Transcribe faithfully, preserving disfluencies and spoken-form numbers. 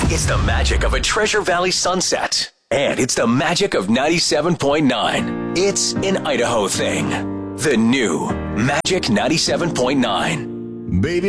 It's the magic of a Treasure Valley sunset. And it's the magic of ninety-seven point nine. It's an Idaho thing. The new Magic ninety-seven point nine. Baby.